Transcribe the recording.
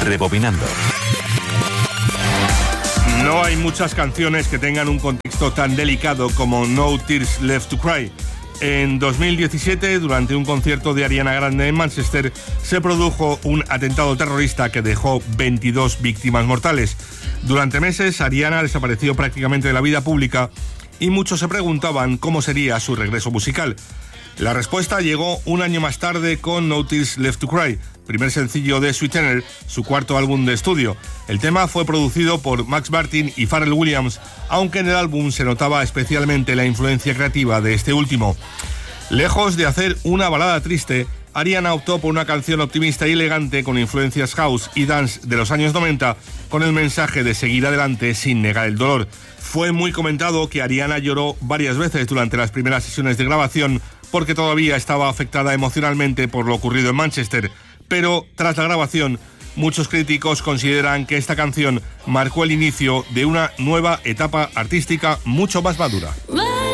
Rebobinando. No hay muchas canciones que tengan un contexto tan delicado como No Tears Left to Cry. En 2017, durante un concierto de Ariana Grande en Manchester, se produjo un atentado terrorista que dejó 22 víctimas mortales. Durante meses, Ariana desapareció prácticamente de la vida pública y muchos se preguntaban cómo sería su regreso musical. La respuesta llegó un año más tarde con No Tears Left to Cry, primer sencillo de Sweetener, su cuarto álbum de estudio. El tema fue producido por Max Martin y Pharrell Williams, aunque en el álbum se notaba especialmente la influencia creativa de este último. Lejos de hacer una balada triste, Ariana optó por una canción optimista y elegante con influencias house y dance de los años 90, con el mensaje de seguir adelante sin negar el dolor. Fue muy comentado que Ariana lloró varias veces durante las primeras sesiones de grabación porque todavía estaba afectada emocionalmente por lo ocurrido en Manchester. Pero tras la grabación, muchos críticos consideran que esta canción marcó el inicio de una nueva etapa artística mucho más madura.